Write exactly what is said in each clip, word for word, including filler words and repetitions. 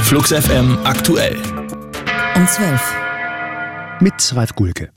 Flux F M aktuell. Um zwölf. Mit Ralf Gulke.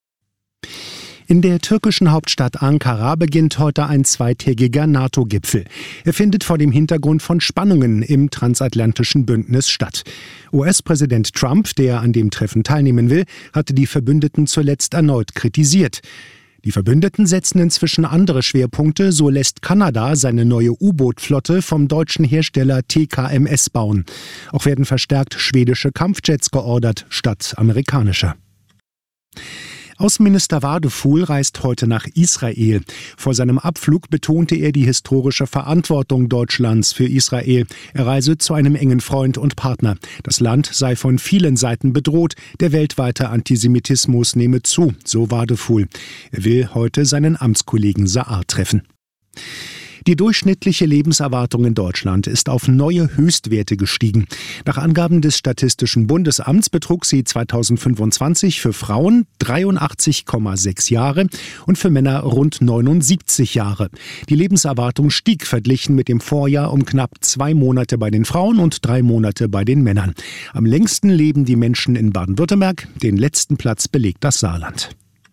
In der türkischen Hauptstadt Ankara beginnt heute ein zweitägiger NATO-Gipfel. Er findet vor dem Hintergrund von Spannungen im transatlantischen Bündnis statt. U S-Präsident Trump, der an dem Treffen teilnehmen will, hatte die Verbündeten zuletzt erneut kritisiert. Die Verbündeten setzen inzwischen andere Schwerpunkte, so lässt Kanada seine neue U-Boot-Flotte vom deutschen Hersteller T K M S bauen. Auch werden verstärkt schwedische Kampfjets geordert statt amerikanischer. Außenminister Wadefuhl reist heute nach Israel. Vor seinem Abflug betonte er die historische Verantwortung Deutschlands für Israel. Er reise zu einem engen Freund und Partner. Das Land sei von vielen Seiten bedroht. Der weltweite Antisemitismus nehme zu, so Wadefuhl. Er will heute seinen Amtskollegen Saar treffen. Die durchschnittliche Lebenserwartung in Deutschland ist auf neue Höchstwerte gestiegen. Nach Angaben des Statistischen Bundesamts betrug sie zweitausendfünfundzwanzig für Frauen dreiundachtzig Komma sechs Jahre und für Männer rund neunundsiebzig Jahre. Die Lebenserwartung stieg verglichen mit dem Vorjahr um knapp zwei Monate bei den Frauen und drei Monate bei den Männern. Am längsten leben die Menschen in Baden-Württemberg. Den letzten Platz belegt das Saarland.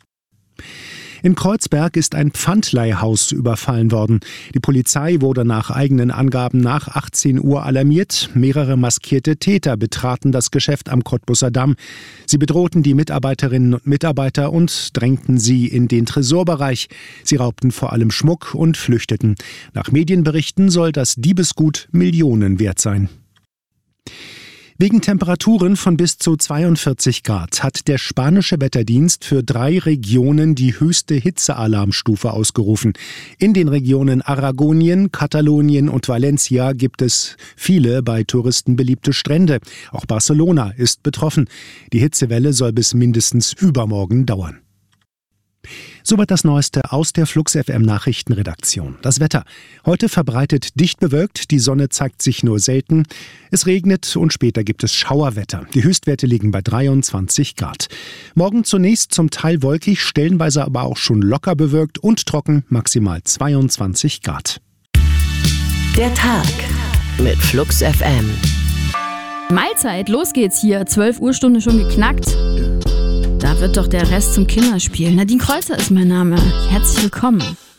In Kreuzberg ist ein Pfandleihhaus überfallen worden. Die Polizei wurde nach eigenen Angaben nach achtzehn Uhr alarmiert. Mehrere maskierte Täter betraten das Geschäft am Cottbuser Damm. Sie bedrohten die Mitarbeiterinnen und Mitarbeiter und drängten sie in den Tresorbereich. Sie raubten vor allem Schmuck und flüchteten. Nach Medienberichten soll das Diebesgut Millionen wert sein. Wegen Temperaturen von bis zu zweiundvierzig Grad hat der spanische Wetterdienst für drei Regionen die höchste Hitzealarmstufe ausgerufen. In den Regionen Aragonien, Katalonien und Valencia gibt es viele bei Touristen beliebte Strände. Auch Barcelona ist betroffen. Die Hitzewelle soll bis mindestens übermorgen dauern. Soweit das Neueste aus der Flux F M Nachrichtenredaktion. Das Wetter. Heute verbreitet dicht bewölkt, die Sonne zeigt sich nur selten. Es regnet und später gibt es Schauerwetter. Die Höchstwerte liegen bei dreiundzwanzig Grad. Morgen zunächst zum Teil wolkig, stellenweise aber auch schon locker bewölkt und trocken, maximal zweiundzwanzig Grad. Der Tag mit Flux F M. Mahlzeit, los geht's hier. zwölf Uhr Stunde schon geknackt. Da wird doch der Rest zum Kinderspiel. Nadine Kreuzer ist mein Name. Herzlich willkommen.